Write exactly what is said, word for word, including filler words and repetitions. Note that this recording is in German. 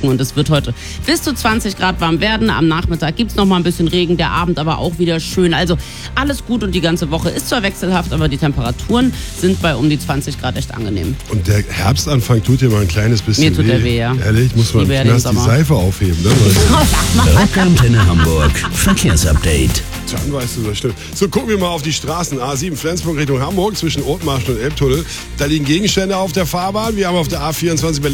Wolken und es wird heute bis zu zwanzig Grad warm werden. Am Nachmittag gibt es noch mal ein bisschen Regen, der Abend aber auch wieder schön. Also alles gut und die ganze Woche ist zwar wechselhaft, aber die Temperaturen sind bei um die zwanzig Grad echt angenehm. Und der Herbstanfang tut dir mal ein kleines bisschen weh. Mir tut der weh, ja. Ehrlich, muss man erst die Seife aufheben. Ne? Rockantenne Hamburg. Verkehrsupdate. Tja, weißt du, das stimmt. So, gucken wir mal auf die Straßen. A sieben Flensburg Richtung Hamburg zwischen Othmarschen und Elbtunnel. Da liegen Gegenstände auf der Fahrbahn. Wir haben auf der A vierundzwanzig Berlin